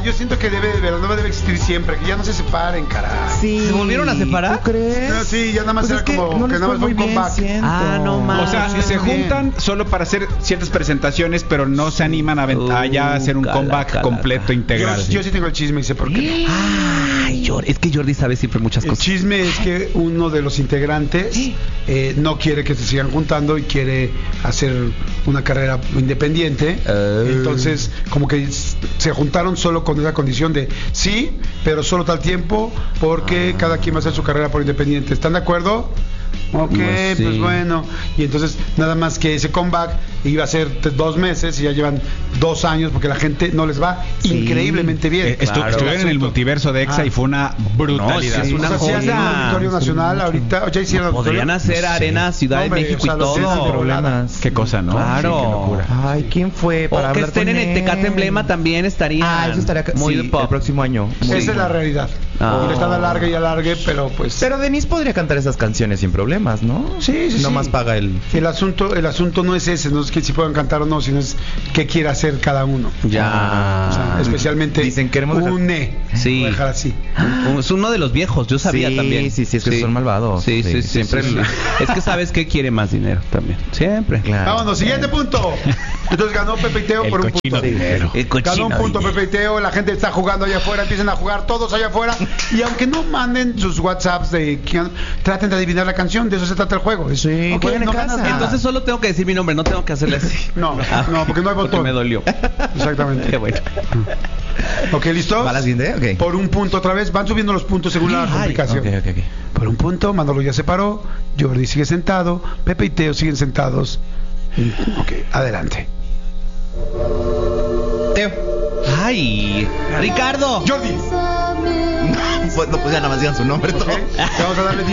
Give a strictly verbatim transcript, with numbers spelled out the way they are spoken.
yo siento que debe, Belanova debe existir siempre, que ya no se separen, caray. Sí. ¿Se volvieron a separar? ¿Tú crees? No, sí, ya nada más Pues era es que como no que les nada fue más fue un muy bien, comeback. siento. Ah, no mames. O sea, sí, se bien. juntan solo para hacer ciertas presentaciones, pero no se animan a, avent- a ya hacer un Uh, cala, comeback cala, completo, cala. integral. Yo, yo sí tengo el chisme y sé por qué. Ay, Jordi. Es que Jordi sabe siempre muchas El cosas. chisme es que uno de los integrantes eh, no quiere que se sigan juntando y quiere hacer una carrera independiente. Uh. Entonces, como que s- se juntaron solo con esa condición de sí, pero solo tal tiempo porque Ah. cada quien va a hacer su carrera por independiente. ¿Están de acuerdo? Ok, Pues sí. pues bueno. Y entonces, nada más que ese comeback iba a ser t- dos meses y ya llevan dos años porque la gente no les va Sí. increíblemente bien. Eh, estu- Claro. Estuvieron en el Asunto. multiverso de EXA Ah. y fue una brutalidad. No, sí, es una O sea, sí hacen un joya. auditorio nacional ahorita. ¿Ya hicieron auditorio? Podrían hacer Arena Ciudad No, de hombre, México o sea, y los tienen sin todo. problemas. Qué cosa, ¿no? Claro. Sí, qué locura. Ay, ¿quién fue para O que hablar estén con en el él? Tecate Emblema también estaría. Ah, eso estaría ca- muy sí, de pop. el próximo año. Esa Sí. es la realidad. Ah. Y le están alargue y alargue, pero pues. Pero Denise podría cantar esas canciones sin problemas, ¿no? Sí, sí, No sí. más paga el... El asunto, el asunto no es ese, no es que si puedan cantar o no, sino es qué quiere hacer cada uno. Ya. O sea, especialmente Dicen, queremos dejar- une. Sí. Voy a dejar así. Es uno de los viejos, yo sabía Sí, también. sí, sí, es que son malvados. Sí, sí, Sí, siempre. sí, sí. Es que sabes que quiere más dinero también. Siempre. Claro. Vámonos, siguiente punto. Entonces ganó Pepe y Teo El por un cochino punto. dinero. El cochino Ganó un punto dinero. Pepe y Teo, la gente está jugando allá afuera, empiecen a jugar todos allá afuera. Y aunque no manden sus WhatsApps de quién- traten de adivinar la canción, de eso se trata el juego. Es- Sí, ok, jueguen en no ganas casa. nada. Entonces solo tengo que decir mi nombre, no tengo que hacerle así. No, Ah, no, porque no hay Porque botón. me dolió. Exactamente. Qué bueno. Ok, ¿listos? ¿Va la siguiente? Ok. Por un punto otra vez, van subiendo los puntos según la Ay, complicación. ok, ok, ok. Por un punto, Manolo ya se paró, Jordi sigue sentado, Pepe y Teo siguen sentados. Ok, adelante. Teo. Ay, Ricardo. Jordi. Pues, no, pues ya nada más digan su nombre todo. Ok, te vamos a darle